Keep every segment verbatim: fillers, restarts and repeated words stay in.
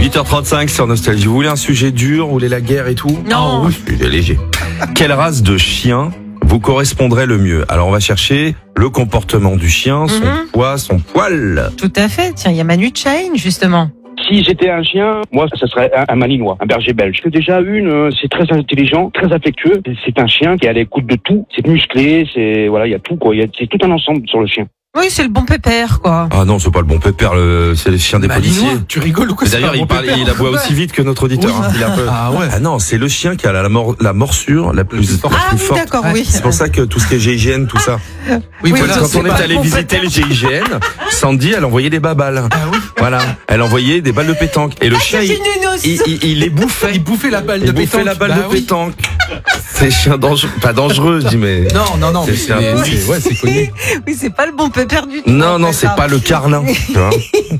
huit heures trente-cinq sur Nostalgie. Vous voulez un sujet dur, vous voulez la guerre et tout? Non. Oh, oui, sujet léger. Quelle race de chien vous correspondrait le mieux? Alors on va chercher le comportement du chien, son Mhm. poids, son poil. Tout à fait. Tiens, il y a Manu Chain, justement. Si j'étais un chien, moi, ce serait un, un malinois, un berger belge. J'ai déjà une, euh, c'est très intelligent, très affectueux. C'est un chien qui est à l'écoute de tout. C'est musclé, c'est voilà, il y a tout quoi. Il y a, c'est tout un ensemble sur le chien. Oui, c'est le bon pépère, quoi. Ah non, c'est pas le bon pépère, le, c'est les chiens des policiers. Malinois, tu rigoles ou quoi? Mais c'est d'ailleurs, pas il mon parle, pépère. il aboie aussi vite que notre auditeur. Oui. hein. Il est un peu... Ah ouais. Ah non, c'est le chien qui a la, mor- la morsure la plus, Ah la Ah plus oui, forte. d'accord, Ouais. oui. C'est pour ça que tout ce qui est G I G N, tout ça. Oui, Oui, voilà. Quand c'est on est pas allé le bon visiter les G I G N, Sandy, elle envoyait des babales. Ah oui. Voilà, elle envoyait des balles de pétanque. Et le Ah, chien, c'est il, une il, aussi. il, il les bouffait. Il bouffait la balle Il de bouffait pétanque. la balle Bah de oui. pétanque. C'est chien dangereux, pas dangereux, je dis, mais... Non, non, non, C'est- mais c'est un c'est, peu- c'est- ouais, c'est connu. Oui, c'est pas le bon pépère du tout. Non, en non, fait, c'est hein. pas le carlin, tu vois.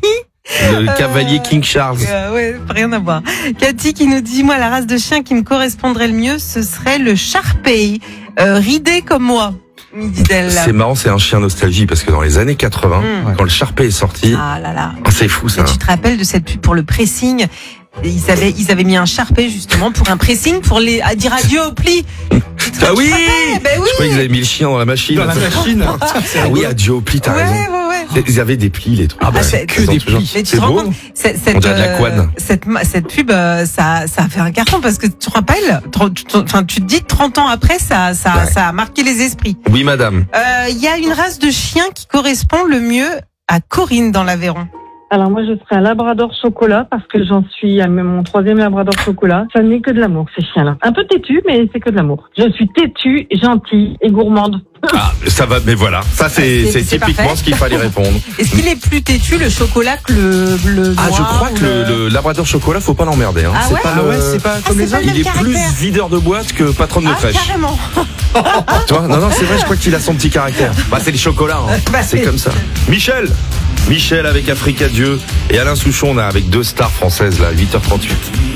Le cavalier King Charles. Euh, ouais, rien à voir. Cathy qui nous dit, moi, la race de chien qui me correspondrait le mieux, ce serait le Sharpei, euh, ridé comme moi, me dit-elle. C'est marrant, c'est un chien nostalgie, parce que dans les années quatre-vingts, Mm. quand le Sharpei est sorti, Ah là là. oh, c'est fou ça. Et tu te rappelles de cette pub pour le pressing? Ils avaient, ils avaient mis un Sharpei justement pour un pressing pour les, à dire adieu au pli. Tu te Ah oui! rappelles? Ben oui. Je croyais qu'ils avaient mis le chien dans la machine. Dans la machine. C'est Ah oui, rigolo. adieu au pli, t'as Ouais, raison. ouais, ouais. Ils avaient des plis, les trucs. Ah bah, Ah, c'est c'est- que Ils ont des toujours- plis. Mais tu C'est te rends beau. compte, cette, cette, On dirait de la euh, couenne. cette, ma- cette pub, euh, ça, ça a fait un carton parce que tu te rappelles, trente- tu enfin, tu te dis trente ans après, ça, ça, Ouais. ça a marqué les esprits. Oui, madame. Euh, Il y a une race de chien qui correspond le mieux à Corinne dans l'Aveyron. Alors moi je serais un labrador chocolat parce que j'en suis à mon troisième labrador chocolat. Ça n'est que de l'amour ces chiens-là. Un peu têtu mais c'est que de l'amour. Je suis têtue, gentille et gourmande. Ah, ça va, mais voilà. Ça, c'est, C'est- c'est c'est typiquement parfait. ce qu'il fallait répondre. Est-ce qu'il est plus têtu le chocolat que le, le Ah, noir je crois ou que le, le labrador chocolat, faut pas l'emmerder, hein. Ah c'est ouais pas Ah le- ouais, c'est pas comme c'est les pas autres. le il est même plus caractère. videur de boîte que patronne de Ah, crèche. carrément. Tu vois, non, non, c'est vrai, je crois qu'il a son petit caractère. Bah, c'est le chocolat, hein. Bah, c'est c'est- comme ça. Michel! Michel avec Africa Dieu et Alain Souchon, on a avec deux stars françaises, là, huit heures trente-huit.